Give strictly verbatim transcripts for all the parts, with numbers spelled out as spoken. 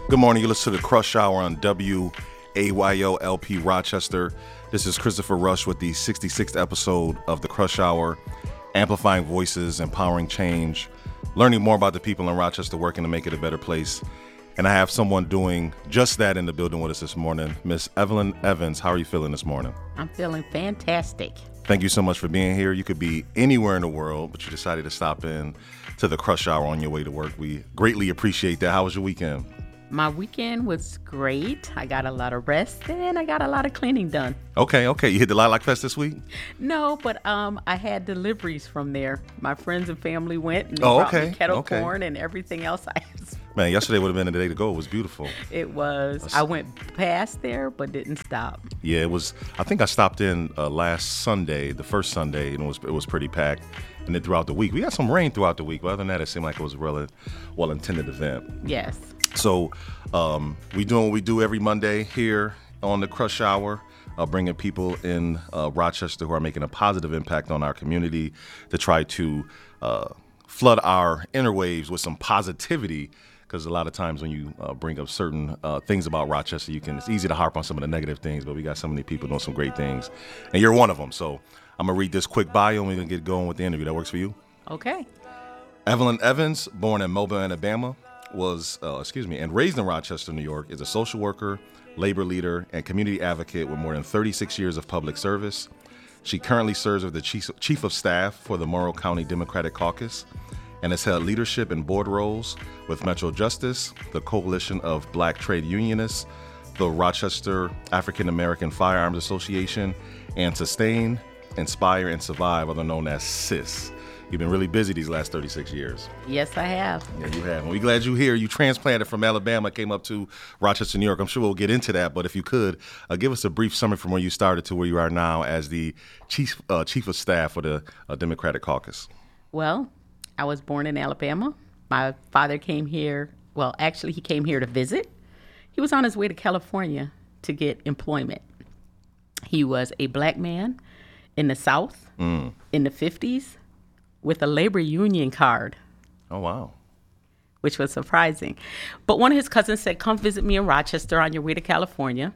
Good morning. You listen to the Crush Hour on W A Y O L P Rochester. This is Christopher Rush with the sixty-sixth episode of the Crush Hour, amplifying voices, empowering change, learning more about the people in Rochester working to make it a better place. And I have someone doing just that in the building with us this morning, Miss Evelyn Evans. How are you feeling this morning? I'm feeling fantastic. Thank you so much for being here. You could be anywhere in the world, but you decided to stop in to the Crush Hour on your way to work. We greatly appreciate that. How was your weekend? My weekend was great. I got a lot of rest and I got a lot of cleaning done. Okay, okay. You hit the Lilac Fest this week? No, but um, I had deliveries from there. My friends and family went and they Oh, brought okay, me kettle okay. corn and everything else. I Man, yesterday would have been the day to go. It was beautiful. It was. I went past there but didn't stop. Yeah, it was. I think I stopped in uh, last Sunday, the first Sunday, and it was it was pretty packed. And then throughout the week, we got some rain throughout the week. But other than that, it seemed like it was a really well-intended event. Yes. So um, we doing what we do every Monday here on the Crush Hour, uh, bringing people in uh, Rochester who are making a positive impact on our community to try to uh, flood our interwaves with some positivity. Because a lot of times when you uh, bring up certain uh, things about Rochester, you can it's easy to harp on some of the negative things, but we got so many people doing some great things, and you're one of them. So I'm gonna read this quick bio, and we're gonna get going with the interview. That works for you? Okay. Evelyn Evans, born in Mobile, Alabama, was uh, excuse me, and raised in Rochester, New York, is a social worker, labor leader, and community advocate with more than thirty-six years of public service. She currently serves as the chief, chief of staff for the Morrow County Democratic Caucus, and has held leadership and board roles with Metro Justice, the Coalition of Black Trade Unionists, the Rochester African American Firearms Association, and Sustain, Inspire, and Survive, otherwise known as SIS. You've been really busy these last thirty-six years. Yes, I have. Yeah, you have. And we're glad you're here. You transplanted from Alabama, came up to Rochester, New York. I'm sure we'll get into that, but if you could, uh, give us a brief summary from where you started to where you are now as the chief uh, chief of staff for the uh, Democratic Caucus. Well, I was born in Alabama. My father came here. Well, actually, he came here to visit. He was on his way to California to get employment. He was a black man in the South Mm. in the fifties with a labor union card, Oh, wow. which was surprising. But one of his cousins said, come visit me in Rochester on your way to California.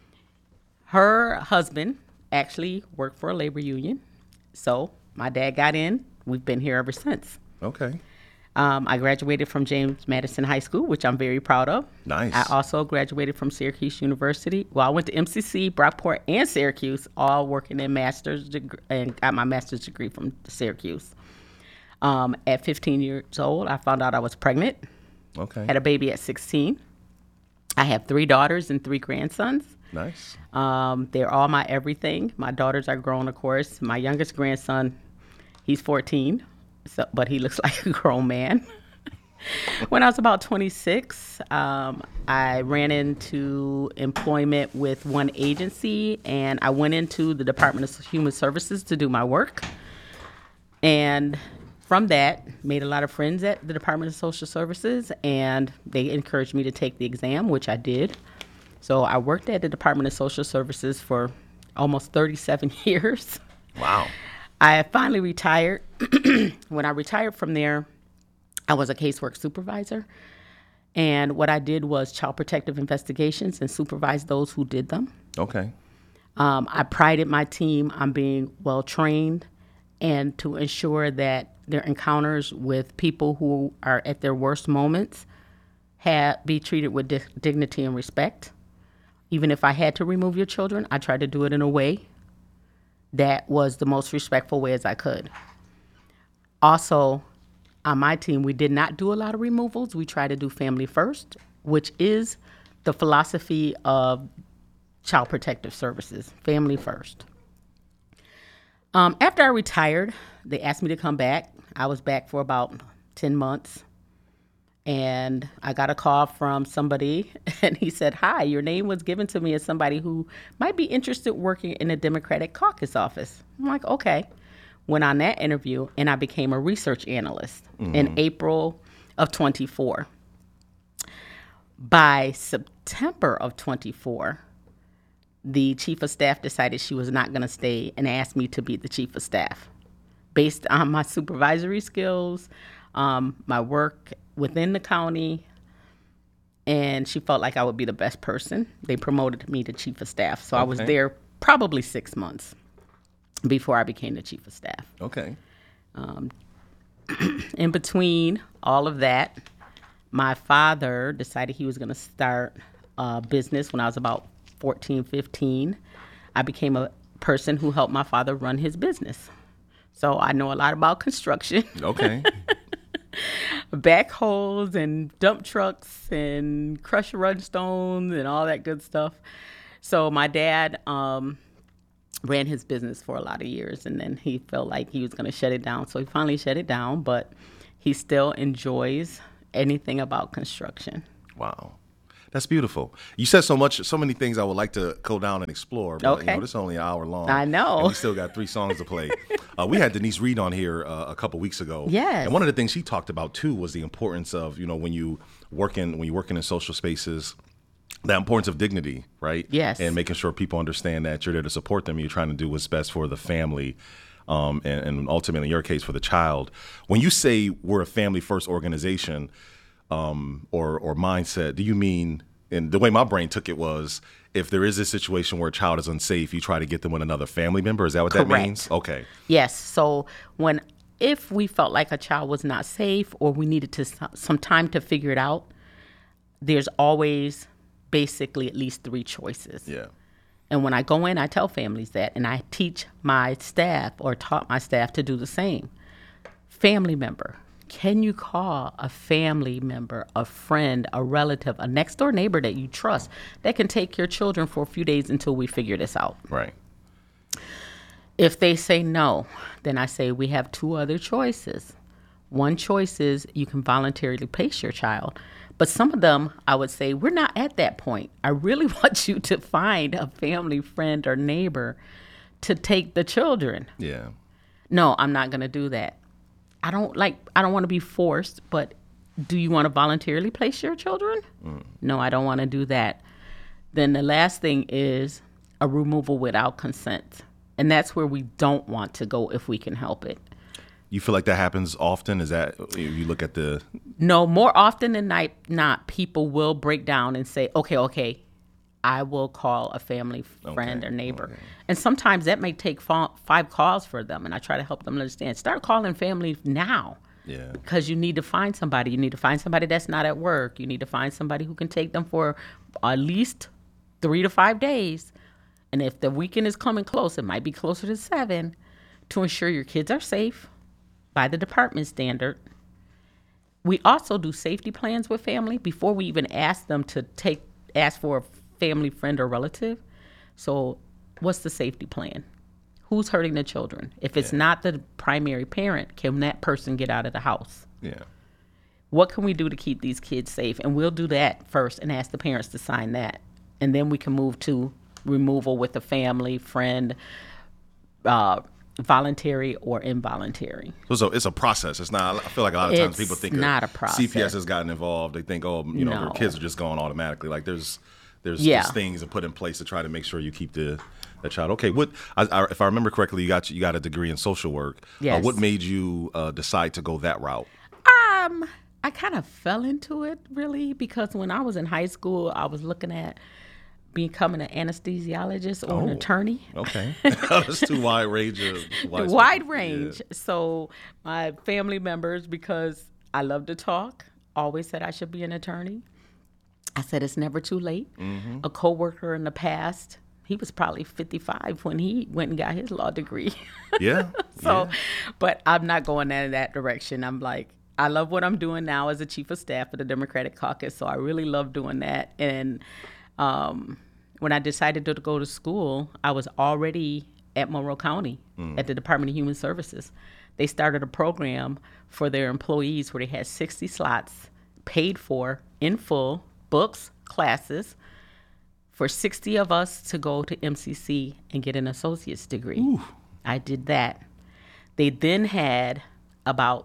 Her husband actually worked for a labor union. So my dad got in. We've been here ever since. Okay. Um, I graduated from James Madison High School, which I'm very proud of. Nice. I also graduated from Syracuse University. Well, I went to M C C, Brockport, and Syracuse, all working in master's degree, and got my master's degree from Syracuse. Um, at fifteen years old, I found out I was pregnant. Okay. Had a baby at sixteen. I have three daughters and three grandsons. Nice. Um, they're all my everything. My daughters are grown, of course. My youngest grandson, he's fourteen, so, but he looks like a grown man. When I was about twenty-six, um, I ran into employment with one agency, and I went into the Department of Human Services to do my work. And from that, made a lot of friends at the Department of Social Services, and they encouraged me to take the exam, which I did. So I worked at the Department of Social Services for almost thirty-seven years. Wow. I finally retired. When I retired from there, I was a casework supervisor. And what I did was child protective investigations and supervised those who did them. Okay. Um, I prided my team on being well trained and to ensure that their encounters with people who are at their worst moments had be treated with di- dignity and respect. Even if I had to remove your children, I tried to do it in a way that was the most respectful way as I could. Also, on my team, we did not do a lot of removals. We tried to do family first, which is the philosophy of Child Protective Services, family first. Um, after I retired, they asked me to come back. I was back for about ten months. And I got a call from somebody, and he said, hi, your name was given to me as somebody who might be interested working in a Democratic caucus office. I'm like, okay. Went on that interview, and I became a research analyst mm-hmm. in April of twenty-four. By September of twenty-four, the chief of staff decided she was not going to stay and asked me to be the chief of staff. Based on my supervisory skills, um, my work within the county, and she felt like I would be the best person. They promoted me to chief of staff. So Okay. I was there probably six months before I became the chief of staff. Okay. In between all of that, my father decided he was going to start a business when I was about fourteen, fifteen. I became a person who helped my father run his business. So I know a lot about construction. Okay. Backhoes and dump trucks and crusher run stones and all that good stuff. So my dad um, ran his business for a lot of years, and then he felt like he was going to shut it down. So he finally shut it down, but he still enjoys anything about construction. Wow. That's beautiful. You said so much, so many things I would like to go down and explore. But, Okay. you know, this is only an hour long. I know. And we still got three songs to play. uh, we had Denise Reed on here uh, a couple weeks ago. Yes. And one of the things she talked about too was the importance of, you know, when you work in when you're working in social spaces, the importance of dignity, right? Yes. And making sure people understand that you're there to support them. You're trying to do what's best for the family. Um, and, and ultimately, in your case, for the child. When you say we're a family first organization um, or or mindset, do you mean, and the way my brain took it was, if there is a situation where a child is unsafe, you try to get them with another family member? Is that what that Correct. means? Okay. Yes. So when if we felt like a child was not safe or we needed to some time to figure it out, there's always basically at least three choices. Yeah. And when I go in, I tell families that, and I teach my staff or taught my staff to do the same. Family member. Can you call a family member, a friend, a relative, a next door neighbor that you trust that can take your children for a few days until we figure this out? Right. If they say no, then I say we have two other choices. One choice is you can voluntarily place your child. But some of them, I would say, we're not at that point. I really want you to find a family friend or neighbor to take the children. Yeah. No, I'm not going to do that. I don't like, I don't want to be forced, but do you want to voluntarily place your children? Mm. No, I don't want to do that. Then the last thing is a removal without consent. And that's where we don't want to go if we can help it. You feel like that happens often? Is that, you look at the... No, more often than not, not people will break down and say, okay, okay, I will call a family friend Okay, or neighbor. okay. And sometimes that may take fa- five calls for them. And I try to help them understand. Start calling family now. Yeah. Because you need to find somebody. You need to find somebody that's not at work. You need to find somebody who can take them for at least three to five days. And if the weekend is coming close, it might be closer to seven, to ensure your kids are safe by the department standard. We also do safety plans with family before we even ask them to take ask for a family friend or relative. So what's the safety plan? Who's hurting the children? If it's Yeah. not the primary parent, can that person get out of the house? Yeah. What can we do to keep these kids safe? And we'll do that first and ask the parents to sign that. And then we can move to removal with a family, friend, uh, voluntary or involuntary. So it's a, it's a process. It's not, I feel like a lot of times It's people think not of a process. C P S has gotten involved. They think, oh, you know, No. their kids are just going automatically. Like there's, there's, Yeah. there's things to put in place to try to make sure you keep the, the child. Okay. What, I, I, if I remember correctly, you got, you got a degree in social work. Yes. Uh, what made you uh, decide to go that route? Um, I kind of fell into it really because when I was in high school, I was looking at becoming an anesthesiologist or an Oh. attorney. Okay. That's too wide range of wide, Wide spectrum. range. So my family members, because I love to talk, always said I should be an attorney. I said it's never too late. Mm-hmm. A coworker in the past, he was probably fifty-five when he went and got his law degree. Yeah. So, yeah. but I'm not going in that direction. I'm like, I love what I'm doing now as a chief of staff for the Democratic Caucus. So I really love doing that. And um, when I decided to go to school, I was already at Monroe County at the Department of Human Services. They started a program for their employees where they had sixty slots paid for in full, books, classes, for sixty of us to go to M C C and get an associate's degree. Ooh. I did that. They then had about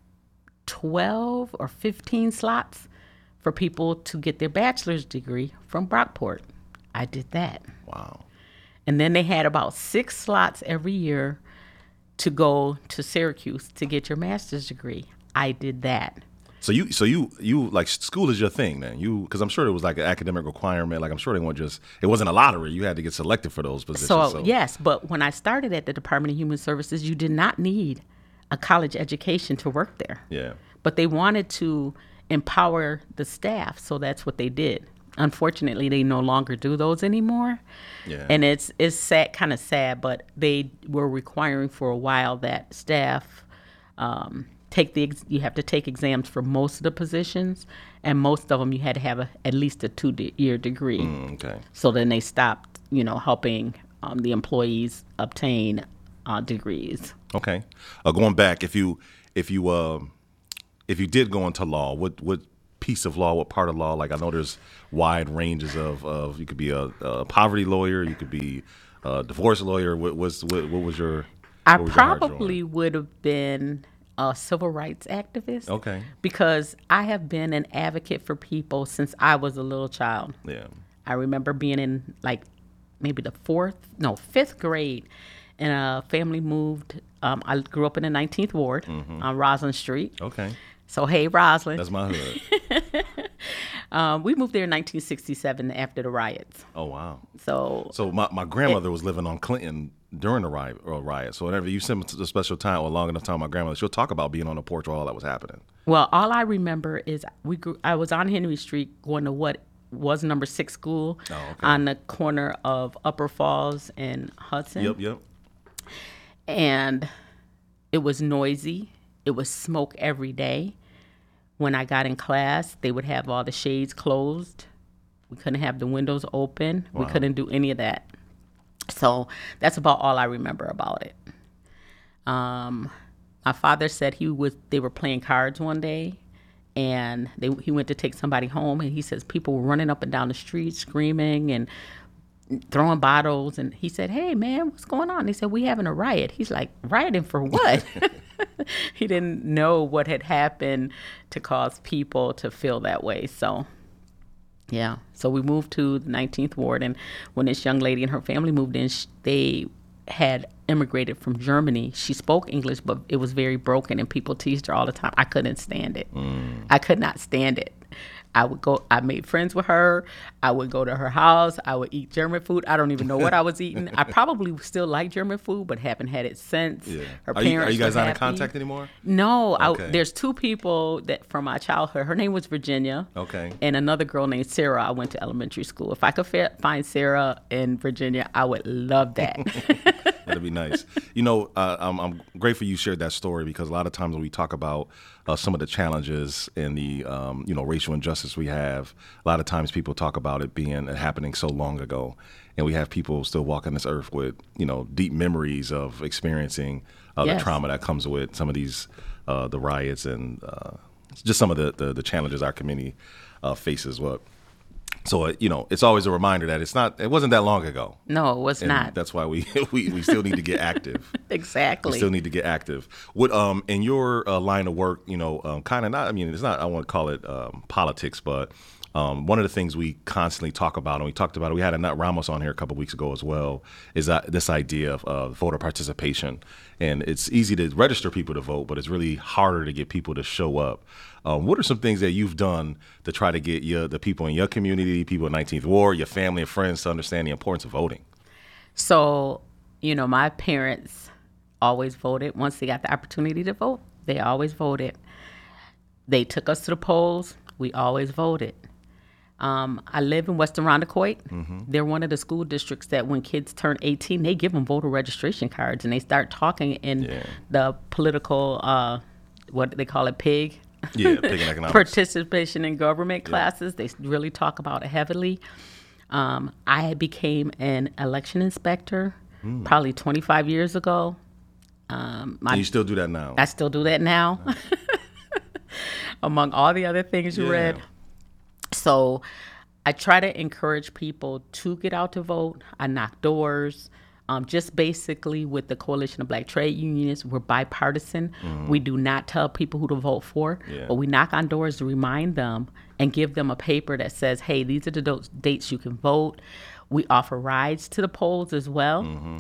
twelve or fifteen slots for people to get their bachelor's degree from Brockport. I did that. Wow. And then they had about six slots every year to go to Syracuse to get your master's degree. I did that. So you, so you, you like school is your thing then. You, because I'm sure it was like an academic requirement. Like I'm sure they weren't just. It wasn't a lottery. You had to get selected for those positions. So, so. yes, but when I started at the Department of Human Services, you did not need a college education to work there. Yeah. But they wanted to empower the staff, so that's what they did. Unfortunately, they no longer do those anymore. Yeah. And it's it's sad, kind of sad, but they were requiring for a while that staff um, take the ex- you have to take exams for most of the positions, and most of them you had to have a, at least a two-year degree. Mm, okay. So then they stopped, you know, helping um, the employees obtain uh, degrees. Okay. Uh, going back, if you if you uh, if you did go into law, what what piece of law, what part of law? Like I know there's wide ranges of, of you could be a, a poverty lawyer, you could be a divorce lawyer. What was what, what was your? I what was your heart probably drawing? would have been a civil rights activist. Okay. Because I have been an advocate for people since I was a little child. Yeah. I remember being in like maybe the fourth, no, fifth grade, and a family moved. Um, I grew up in the nineteenth Ward Mm-hmm. on Roslyn Street. Okay. So, hey, Roslyn. That's my hood. Um, we moved there in nineteen sixty-seven after the riots. Oh wow. So, So my, my grandmother was living on Clinton during the riot. Or riot. So whenever you send a special time or long enough time, my grandmother, she'll talk about being on the porch while all that was happening. well, all I remember is we grew. I was on Henry Street going to what was number six school Oh, okay. on the corner of Upper Falls and Hudson. Yep. Yep. And it was noisy. It was smoke every day. When I got in class, they would have all the shades closed. We couldn't have the windows open. We Wow. couldn't do any of that. So that's about all I remember about it. Um, my father said he was. They were playing cards one day, and they, he went to take somebody home, and he says people were running up and down the street screaming and throwing bottles, and he said, "Hey man, what's going on?" They said, "We having a riot." He's like, "Rioting for what?" He didn't know what had happened to cause people to feel that way. So yeah, so we moved to the nineteenth Ward, and when this young lady and her family moved in, sh- they had immigrated from Germany. She spoke English, but it was very broken, and people teased her all the time. I couldn't stand it. Mm. I could not stand it. I would go, I made friends with her. I would go to her house. I would eat German food. I don't even know what I was eating. I probably still like German food, but haven't had it since. Yeah. Her Are you, parents are you guys were not in happy. contact anymore? No, Okay. I, there's two people that from my childhood. Her name was Virginia. Okay. And another girl named Sarah. I went to elementary school. If I could fa- find Sarah and Virginia, I would love that. That'd be nice. You know, uh, I'm, I'm grateful you shared that story because a lot of times when we talk about uh, some of the challenges and the, um, you know, racial injustice we have, a lot of times people talk about it being happening so long ago. And we have people still walking this earth with, you know, deep memories of experiencing uh, Yes. the trauma that comes with some of these, uh, the riots and uh, just some of the, the, the challenges our community uh, faces. What So, uh, you know, it's always a reminder that it's not, it wasn't that long ago. No, it was And not. that's why we, we, we still need to get active. Exactly. We still need to get active. What um in your uh, line of work, you know, um, kind of not. I mean, it's not. I want to call it um, politics, but um, one of the things we constantly talk about, and we talked about it. We had Annette Ramos on here a couple weeks ago as well. Is that this idea of uh, voter participation? And it's easy to register people to vote, but it's really harder to get people to show up. Um, what are some things that you've done to try to get your the people in your community, people in nineteenth Ward, your family and friends to understand the importance of voting? So, you know, my parents always voted. Once they got the opportunity to vote, they always voted. They took us to the polls. We always voted. Um, I live in Western Rondequoit. Mm-hmm. They're one of the school districts that when kids turn eighteen, they give them voter registration cards and they start talking in Yeah. the political, uh, what they call it, PIG. Yeah, pig in economics. Participation in government classes. They really talk about it heavily. Um, I became an election inspector Hmm. probably twenty-five years ago. Um, my, And you still do that now? I still do that now, among all the other things you Yeah. read. So I try to encourage people to get out to vote. I knock doors. Um, just basically with the Coalition of Black Trade Unions, we're bipartisan. Mm-hmm. We do not tell people who to vote for, Yeah. but we knock on doors to remind them and give them a paper that says, hey, these are the do- dates you can vote. We offer rides to the polls as well. Mm-hmm.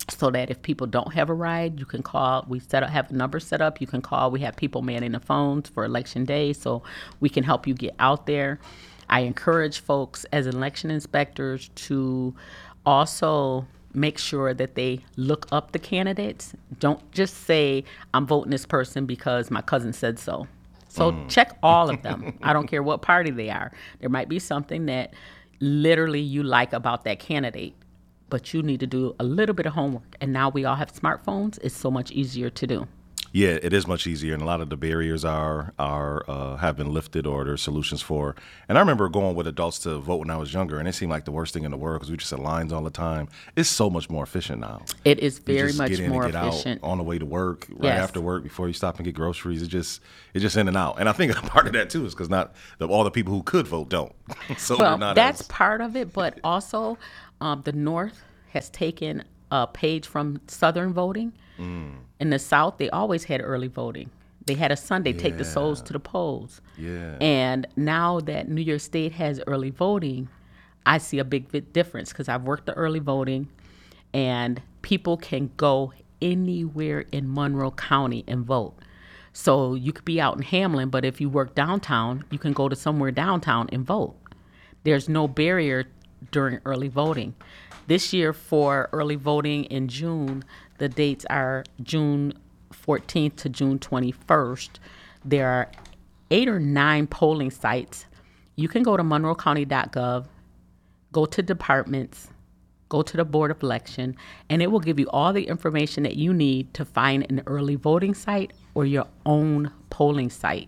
so that if people don't have a ride, you can call. We set up, have a number set up. You can call. We have people manning the phones for election day, so we can help you get out there. I encourage folks as election inspectors to also make sure that they look up the candidates. Don't just say, I'm voting this person because my cousin said so. So mm. check all of them. I don't care what party they are. There might be something that literally you like about that candidate, but you need to do a little bit of homework. And now we all have smartphones. It's so much easier to do. Yeah, it is much easier, and a lot of the barriers are are uh, have been lifted, or there's solutions for. And I remember going with adults to vote when I was younger, and it seemed like the worst thing in the world because we just had lines all the time. It's so much more efficient now. It is very you just much get in more and get efficient. Out on the way to work, right Yes. after work, before you stop and get groceries. It just it's just in and out. And I think part of that too is because not the, all the people who could vote don't. So Well, they're not that's as, part of it, but also um, the North has taken a page from Southern voting. Mm. In the South, they always had early voting. They had a Sunday, yeah. take the souls to the polls. Yeah. And now that New York State has early voting, I see a big bit difference because I've worked the early voting, and people can go anywhere in Monroe County and vote. So you could be out in Hamlin, but if you work downtown, you can go to somewhere downtown and vote. There's no barrier during early voting. This year for early voting in June, the dates are June fourteenth to June twenty-first. There are eight or nine polling sites. You can go to monroe county dot gov, go to departments, go to the Board of Election, and it will give you all the information that you need to find an early voting site or your own polling site.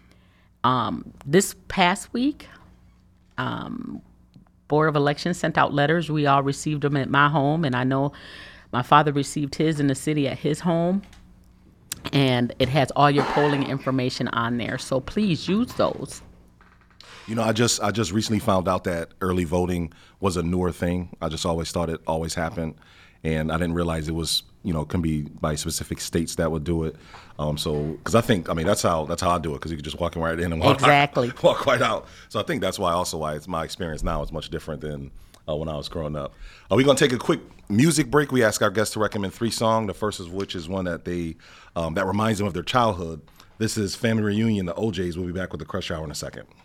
Um, this past week, um, Board of Elections sent out letters. We all received them at my home, and I know my father received his in the city at his home, and it has all your polling information on there. So please use those. You know, I just I just recently found out that early voting was a newer thing. I just always thought it always happened, and I didn't realize it was, you know, can be by specific states that would do it. Um, so, because I think, I mean, that's how that's how I do it, because you can just walk right in and walk exactly right, walk right out. So I think that's why also why it's my experience now is much different than uh, when I was growing up. Uh, we're gonna take a quick music break. We ask our guests to recommend three songs. The first of which is one that they um, that reminds them of their childhood. This is Family Reunion, the O Js. We'll be back with the Crush Hour in a second.